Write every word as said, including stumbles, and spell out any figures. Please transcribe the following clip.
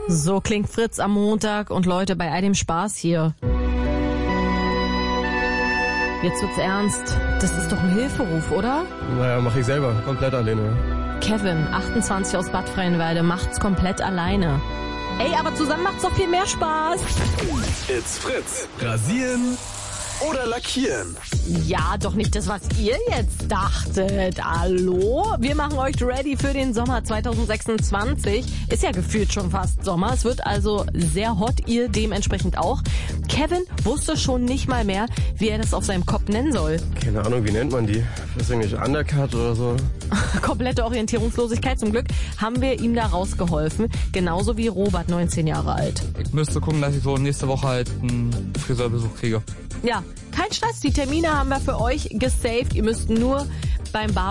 So klingt Fritz am Montag und Leute, bei all dem Spaß hier. Jetzt wird's ernst. Das ist doch ein Hilferuf, oder? Naja, mach ich selber. Komplett alleine. Kevin, achtundzwanzig aus Bad Freienwalde, macht's komplett alleine. Ey, aber zusammen macht's doch viel mehr Spaß. It's Fritz. Rasieren oder lackieren? Ja, doch nicht das, was ihr jetzt dachtet. Hallo? Wir machen euch ready für den Sommer zwanzig sechsundzwanzig. Ist ja gefühlt schon fast Sommer. Es wird also sehr hot, ihr dementsprechend auch. Kevin wusste schon nicht mal mehr, wie er das auf seinem Kopf nennen soll. Keine Ahnung, wie nennt man die? Ist eigentlich Undercut oder so? Komplette Orientierungslosigkeit. Zum Glück haben wir ihm da rausgeholfen. Genauso wie Robert, neunzehn Jahre alt. Ich müsste gucken, dass ich so nächste Woche halt einen Friseurbesuch kriege. Ja, kein Stress. Die Termine haben wir für euch gesaved. Ihr müsst nur beim Bar